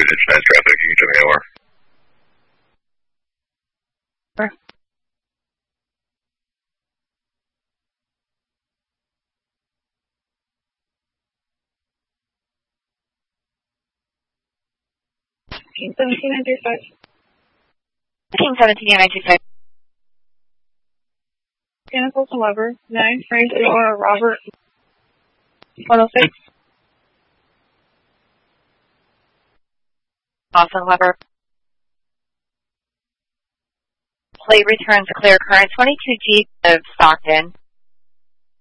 it's fast traffic. You can tell me over. King 17935. King 17935. Mechanical to Weber. 9 Frank or Robert. 106. Austin Weber. Plate returns clear current 22G of Stockton.